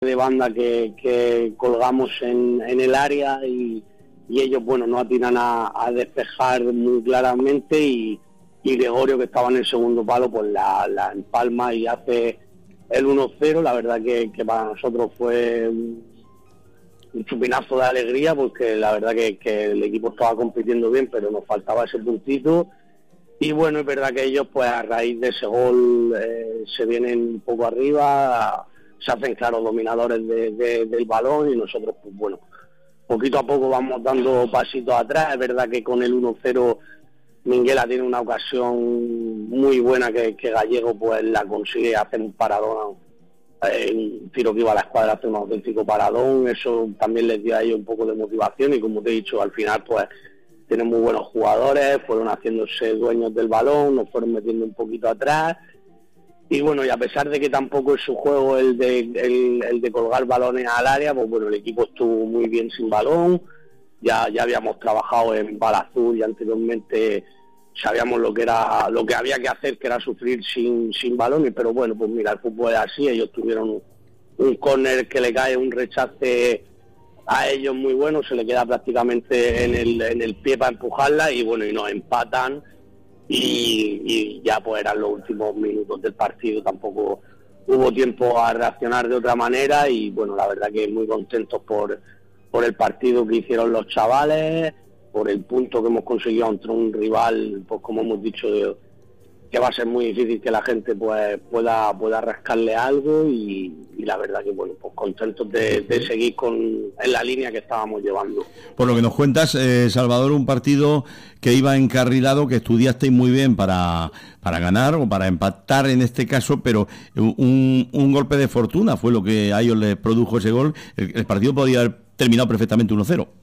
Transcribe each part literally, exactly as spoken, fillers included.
de banda que, que colgamos en, en el área y, y ellos, bueno, no atinan a, a despejar muy claramente y, y Gregorio, que estaba en el segundo palo, pues la, la empalma y hace el uno cero. La verdad que, que para nosotros fue un, un chupinazo de alegría, porque la verdad que, que el equipo estaba compitiendo bien, pero nos faltaba ese puntito. Y bueno, es verdad que ellos, pues a raíz de ese gol, eh, se vienen un poco arriba, se hacen claros dominadores de, de, del balón, y nosotros, pues bueno, poquito a poco vamos dando pasitos atrás. Es verdad que con el uno cero Minguela tiene una ocasión muy buena que, que Gallego pues la consigue hacer un paradón, eh, un tiro que iba a la escuadra, hace un auténtico paradón. Eso también les dio a ellos un poco de motivación, y como te he dicho, al final pues tienen muy buenos jugadores, fueron haciéndose dueños del balón, nos fueron metiendo un poquito atrás. Y bueno, y a pesar de que tampoco es su juego el de el, el de colgar balones al área, pues bueno, el equipo estuvo muy bien sin balón. Ya ya habíamos trabajado en Bala Azul y anteriormente sabíamos lo que era lo que había que hacer, que era sufrir sin sin balones. Pero bueno, pues mira, el fútbol es así. Ellos tuvieron un, un córner que le cae un rechace a ellos muy bueno, se le queda prácticamente en el en el pie para empujarla, y bueno, y nos empatan. Y, y ya pues eran los últimos minutos del partido, tampoco hubo tiempo a reaccionar de otra manera. Y bueno, la verdad que muy contentos por, por el partido que hicieron los chavales, por el punto que hemos conseguido contra un rival, pues como hemos dicho, de, que va a ser muy difícil que la gente pues pueda pueda rascarle algo. Y, y la verdad que bueno, pues contentos de, de seguir con en la línea que estábamos llevando. Por lo que nos cuentas, eh, Salvador, un partido que iba encarrilado, que estudiasteis muy bien para para ganar o para empatar en este caso, pero un, un golpe de fortuna fue lo que a ellos les produjo ese gol. El, el partido podía haber terminado perfectamente uno cero.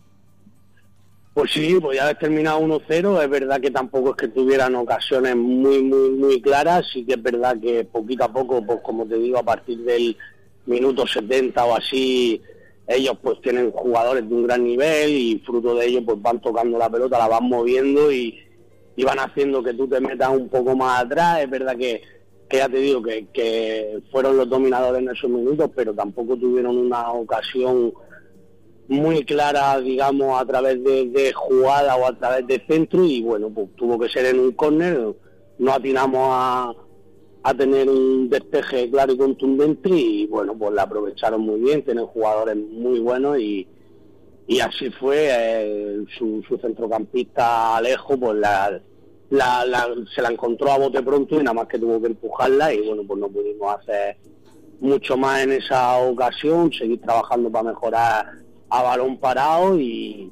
Pues sí, podía haber terminado uno cero. Es verdad que tampoco es que tuvieran ocasiones muy, muy, muy claras. Sí que es verdad que poquito a poco, pues como te digo, a partir del minuto setenta o así, ellos pues tienen jugadores de un gran nivel, y fruto de ello pues van tocando la pelota, la van moviendo y, y van haciendo que tú te metas un poco más atrás. Es verdad que, que ya te digo que, que fueron los dominadores en esos minutos, pero tampoco tuvieron una ocasión muy clara, digamos, a través de, de jugada o a través de centro. Y bueno, pues tuvo que ser en un córner. No atinamos a, a tener un despeje claro y contundente, y bueno, pues la aprovecharon muy bien, tienen jugadores muy buenos, y, y así fue. Eh, su, su centrocampista Alejo, pues la, la, la, se la encontró a bote pronto, y nada más que tuvo que empujarla, y bueno, pues no pudimos hacer mucho más en esa ocasión. Seguir trabajando para mejorar a balón parado, y,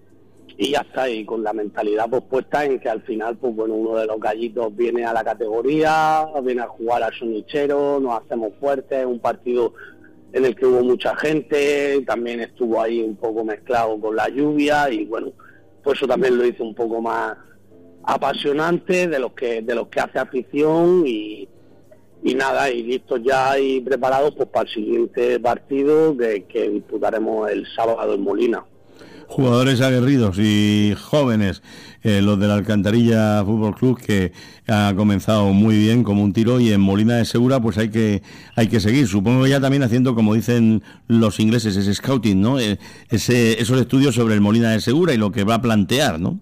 y ya está, y con la mentalidad pues puesta en que al final, pues bueno, uno de los gallitos viene a la categoría, viene a jugar al sonichero, nos hacemos fuertes. Un partido en el que hubo mucha gente, también estuvo ahí un poco mezclado con la lluvia, y bueno, pues eso también lo hizo un poco más apasionante de los que de los que hace afición. Y Y nada, y listos ya y preparados pues para el siguiente partido que, que disputaremos el sábado en Molina. Jugadores aguerridos y jóvenes, eh, los del Alcantarilla Fútbol Club, que ha comenzado muy bien como un tiro, y en Molina de Segura pues hay que hay que seguir. Supongo que ya también haciendo, como dicen los ingleses, ese scouting, ¿no? Eh, ese esos estudios sobre el Molina de Segura y lo que va a plantear, ¿no?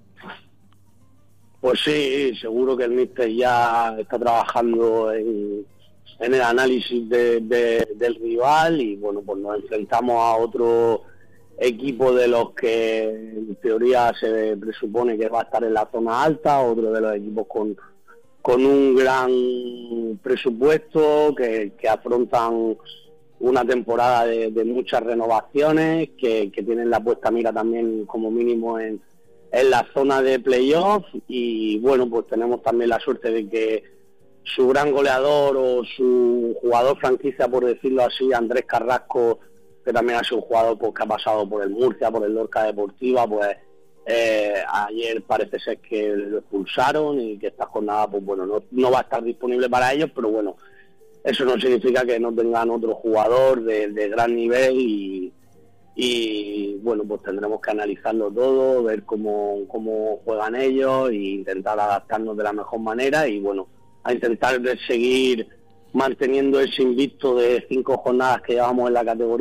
Pues sí, seguro que el míster ya está trabajando en, en el análisis de, de, del rival, y bueno, pues nos enfrentamos a otro equipo de los que en teoría se presupone que va a estar en la zona alta, otro de los equipos con, con un gran presupuesto, que, que afrontan una temporada de, de muchas renovaciones, que, que tienen la puesta mira también como mínimo en en la zona de playoff. Y bueno, pues tenemos también la suerte de que su gran goleador o su jugador franquicia, por decirlo así, Andrés Carrasco, que también ha sido un jugador pues que ha pasado por el Murcia, por el Lorca Deportiva, pues eh, ayer parece ser que lo expulsaron, y que esta jornada pues bueno, no, no va a estar disponible para ellos. Pero bueno, eso no significa que no tengan otro jugador de, de gran nivel, y y bueno, pues tendremos que analizarlo todo, ver cómo, cómo juegan ellos, e intentar adaptarnos de la mejor manera, y bueno, a intentar seguir manteniendo ese invicto de cinco jornadas que llevamos en la categoría.